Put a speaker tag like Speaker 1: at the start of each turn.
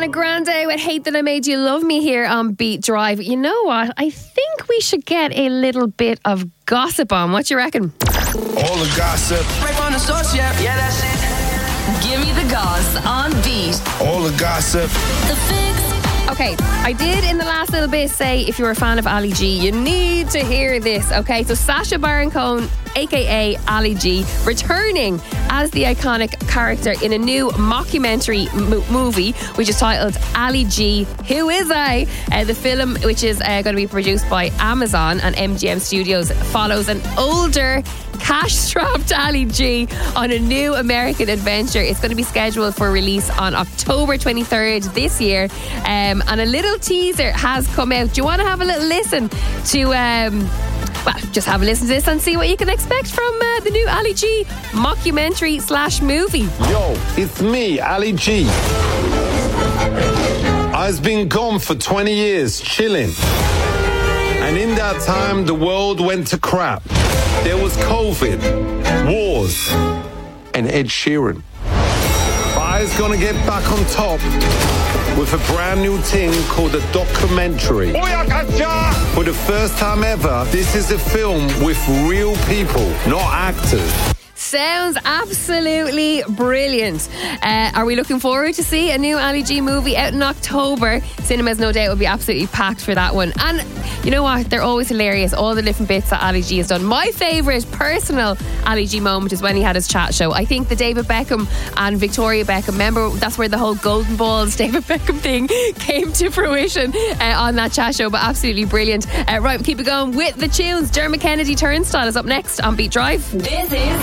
Speaker 1: Grande with Hate That I Made You Love Me here on Beat Drive. You know what? I think we should get a little bit of gossip on. What do you reckon?
Speaker 2: All the gossip.
Speaker 3: Right from the source, yeah, that's it.
Speaker 4: Give me the goss on Beat.
Speaker 2: All the gossip.
Speaker 4: The Fix.
Speaker 1: Okay, I did in the last little bit say if you're a fan of Ali G, you need to hear this, okay? So Sacha Baron Cohen, aka Ali G, returning as the iconic character in a new mockumentary movie, which is titled Ali G, Who Is I? The film, which is going to be produced by Amazon and MGM Studios, follows an older, cash-strapped Ali G on a new American adventure. It's going to be scheduled for release on October 23rd this year. And a little teaser has come out. Do you want to have a little listen to... well, just have a listen to this and see what you can expect from the new Ali G mockumentary/movie.
Speaker 5: Yo, it's me, Ali G. I've been gone for 20 years, chilling. And in that time, the world went to crap. There was COVID, wars, and Ed Sheeran. But I's gonna get back on top with a brand new thing called a documentary. For the first time ever, this is a film with real people, not actors.
Speaker 1: Sounds absolutely brilliant. Are we looking forward to see a new Ali G movie out in October? Cinemas, no doubt, will be absolutely packed for that one. And you know what? They're always hilarious, all the different bits that Ali G has done. My favourite personal Ali G moment is when he had his chat show. I think the David Beckham and Victoria Beckham, remember, that's where the whole Golden Balls David Beckham thing came to fruition on that chat show, but absolutely brilliant. Right, we'll keep it going with the tunes. Dermot Kennedy Turnstile is up next on Beat Drive.
Speaker 4: This is